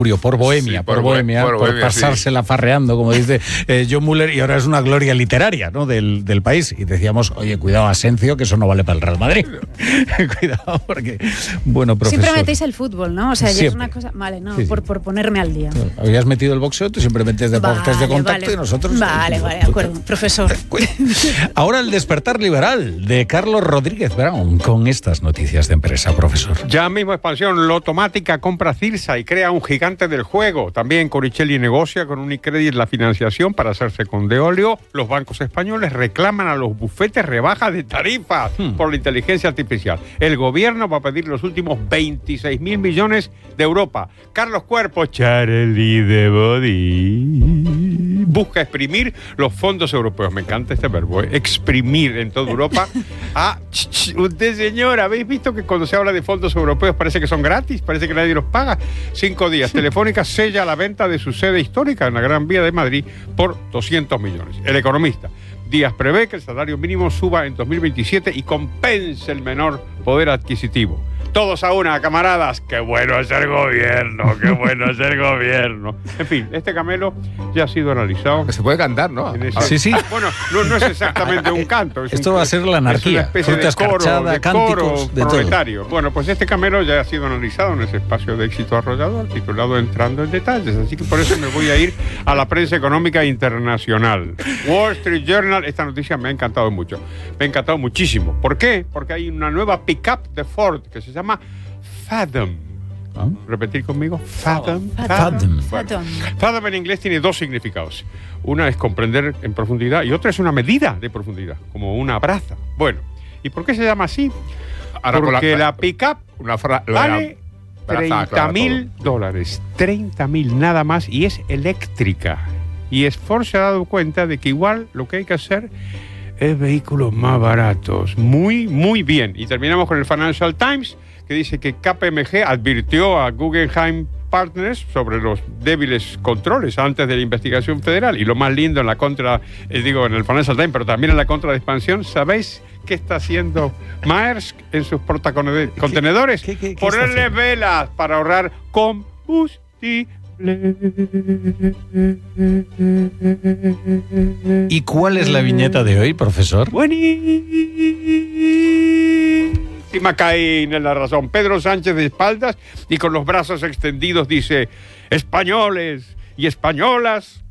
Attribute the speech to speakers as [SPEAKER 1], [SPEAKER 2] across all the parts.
[SPEAKER 1] por Bohemia,
[SPEAKER 2] Sí,
[SPEAKER 1] por pasársela farreando, como dice John Muller, y ahora es una gloria literaria, ¿no?, del país. Y decíamos, oye, cuidado, Asencio, que eso no vale para el Real Madrid. Cuidado, porque, bueno, profesor...
[SPEAKER 3] Siempre metéis el fútbol, ¿no? O sea, ya es una cosa... Vale, no,
[SPEAKER 1] sí.
[SPEAKER 3] por ponerme al día.
[SPEAKER 1] Habías metido el boxeo, tú siempre metes deportes de contacto y nosotros...
[SPEAKER 3] Vale, de acuerdo, profesor.
[SPEAKER 1] Ahora el despertar liberal de Carlos Rodríguez Brown con estas noticias de empresa, profesor.
[SPEAKER 2] Ya mismo Expansión Lotomática compra Cirsa y crea un gigante del juego. También Coricelli negocia con Unicredit la financiación para hacerse con Deolio. Los bancos españoles reclaman a los bufetes rebajas de tarifas por la inteligencia artificial. El gobierno va a pedir los últimos 26.000 millones de Europa. Carlos Cuerpo, Charlie de Body, busca exprimir los fondos europeos. Me encanta este verbo, exprimir en toda Europa. Usted, señor, ¿habéis visto que cuando se habla de fondos europeos parece que son gratis? Parece que nadie los paga. 5 días. Telefónica sella la venta de su sede histórica en la Gran Vía de Madrid por 200 millones. El Economista. Díaz prevé que el salario mínimo suba en 2027 y compense el menor poder adquisitivo. Todos a una, camaradas. ¡Qué bueno es el gobierno! ¡Qué bueno es el gobierno! En fin, este camelo ya ha sido analizado.
[SPEAKER 4] Que se puede cantar, ¿no?
[SPEAKER 1] Sí.
[SPEAKER 2] Bueno, no es exactamente un canto.
[SPEAKER 1] Esto va a ser la anarquía.
[SPEAKER 2] Es una especie de coro
[SPEAKER 1] cánticos, de
[SPEAKER 2] proletario. Bueno, pues este camelo ya ha sido analizado en ese espacio de éxito arrollador, titulado Entrando en Detalles. Así que por eso me voy a ir a la prensa económica internacional. Wall Street Journal, esta noticia me ha encantado mucho. Me ha encantado muchísimo. ¿Por qué? Porque hay una nueva pickup de Ford que se llama Fathom. ¿Repetir conmigo? Fathom. Fathom en inglés tiene dos significados. Una es comprender en profundidad y otra es una medida de profundidad, como una braza. Bueno, ¿y por qué se llama así? Porque la pickup vale $30,000. 30,000 nada más, y es eléctrica. Y Ford se ha dado cuenta de que igual lo que hay que hacer es vehículos más baratos. Muy, muy bien. Y terminamos con el Financial Times, que dice que KPMG advirtió a Guggenheim Partners sobre los débiles controles antes de la investigación federal. Y lo más lindo en la contra, en el Financial Times, pero también en la contra de expansión, ¿sabéis qué está haciendo Maersk en sus portacontenedores? Ponerle velas para ahorrar combustible.
[SPEAKER 1] ¿Y cuál es la viñeta de hoy, profesor?
[SPEAKER 2] Buenísima, Caín en la razón. Pedro Sánchez de espaldas y con los brazos extendidos dice: españoles y españolas,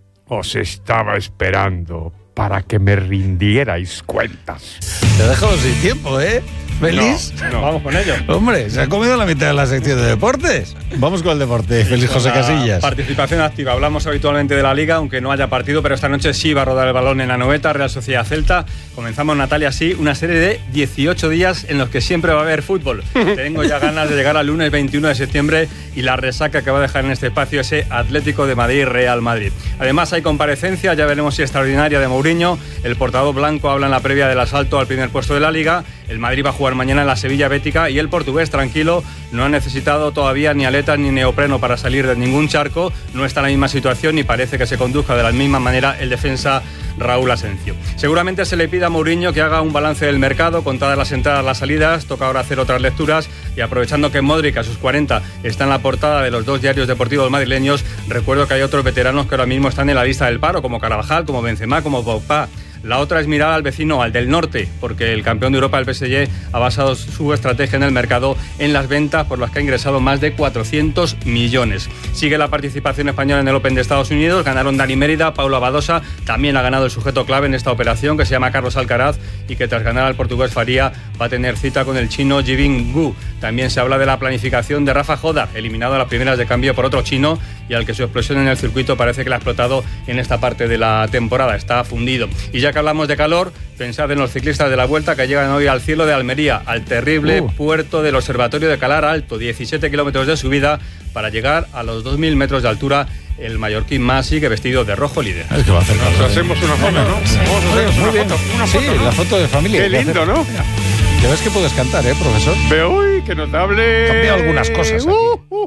[SPEAKER 2] os estaba esperando para que me rindierais cuentas.
[SPEAKER 1] Te dejo sin tiempo, ¿eh? ¿Feliz?
[SPEAKER 2] No.
[SPEAKER 5] Vamos con ello.
[SPEAKER 1] Hombre, se ha comido la mitad de la sección de deportes. Vamos con el deporte, Félix José Casillas.
[SPEAKER 5] Participación activa. Hablamos habitualmente de la Liga, aunque no haya partido, pero esta noche sí va a rodar el balón en la Anoeta, Real Sociedad Celta. Comenzamos, Natalia, sí, una serie de 18 días en los que siempre va a haber fútbol. Tengo ya ganas de llegar al lunes 21 de septiembre y la resaca que va a dejar en este espacio ese Atlético de Madrid, Real Madrid. Además hay comparecencia, ya veremos si extraordinaria, de Mourinho. El portavoz blanco habla en la previa del asalto al primer puesto de la Liga. El Madrid va a jugar mañana en la Sevilla Bética y el portugués, tranquilo, no ha necesitado todavía ni aletas ni neopreno para salir de ningún charco, no está en la misma situación y parece que se conduzca de la misma manera el defensa Raúl Asencio. Seguramente se le pida a Mourinho que haga un balance del mercado, contadas las entradas, las salidas, toca ahora hacer otras lecturas y aprovechando que Modric a sus 40 está en la portada de los dos diarios deportivos madrileños, recuerdo que hay otros veteranos que ahora mismo están en la lista del paro, como Carvajal, como Benzema, como Pogba. La otra es mirar al vecino, al del norte, porque el campeón de Europa, el PSG, ha basado su estrategia en el mercado en las ventas, por las que ha ingresado más de 400 millones. Sigue la participación española en el Open de Estados Unidos, ganaron Dani Mérida, Paulo Abadosa, también ha ganado el sujeto clave en esta operación, que se llama Carlos Alcaraz, y que tras ganar al portugués Faría va a tener cita con el chino Jibin Gu. También se habla de la planificación de Rafa Jodar, eliminado a las primeras de cambio por otro chino, y al que su explosión en el circuito parece que la ha explotado en esta parte de la temporada, está fundido. Y ya que hablamos de calor, pensad en los ciclistas de la Vuelta que llegan hoy al cielo de Almería, al terrible puerto del Observatorio de Calar Alto, 17 kilómetros de subida para llegar a los 2.000 metros de altura. El mallorquín más sigue vestido de rojo líder.
[SPEAKER 1] Es que va a hacer calor.
[SPEAKER 2] Nos hacemos una foto, ¿no? Vamos a hacer una foto, ¿no?
[SPEAKER 1] La foto de familia.
[SPEAKER 2] Qué lindo, ¿no?
[SPEAKER 1] Ya ves que puedes cantar, profesor.
[SPEAKER 2] Pero uy, qué notable.
[SPEAKER 1] Cambia algunas cosas aquí.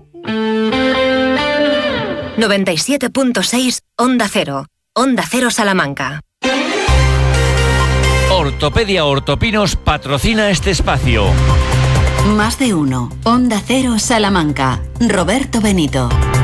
[SPEAKER 6] 97.6 Onda Cero. Onda Cero Salamanca.
[SPEAKER 7] Ortopedia Ortopinos patrocina este espacio.
[SPEAKER 4] Más de uno. Onda Cero Salamanca. Roberto Benito.